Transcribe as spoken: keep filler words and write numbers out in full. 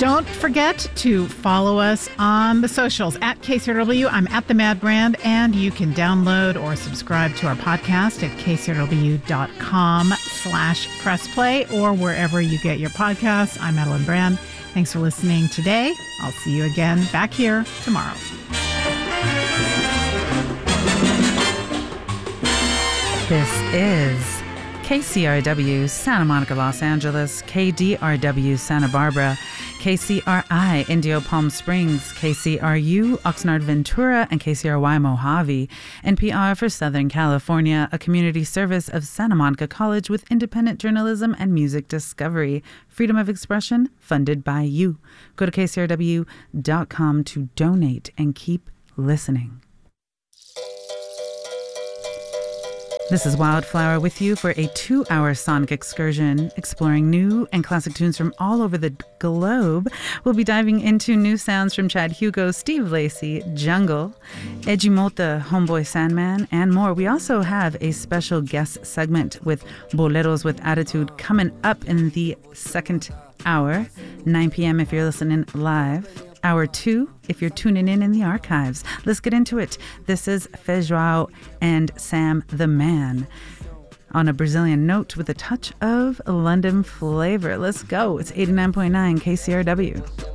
Don't forget to follow us on the socials at K C R W. I'm at The Mad Brand, and you can download or subscribe to our podcast at k c r w dot com slash press play or wherever you get your podcasts. I'm Madeline Brand. Thanks for listening today. I'll see you again back here tomorrow. This is K C R W Santa Monica, Los Angeles, K D R W Santa Barbara, K C R I Indio Palm Springs, K C R U Oxnard Ventura, and K C R Y Mojave. N P R for Southern California, a community service of Santa Monica College with independent journalism and music discovery. Freedom of expression funded by you. Go to k c r w dot com to donate and keep listening. This is Wildflower with you for a two-hour sonic excursion exploring new and classic tunes from all over the globe. We'll be diving into new sounds from Chad Hugo, Steve Lacy, Jungle, Ejimota, Homeboy Sandman, and more. We also have a special guest segment with Boleros with Attitude coming up in the second hour, nine p.m. if you're listening live. Hour two, if you're tuning in in the archives. Let's get into it. This is Feijão and Sam the Man on a Brazilian note with a touch of London flavor. Let's go. It's eighty-nine point nine K C R W.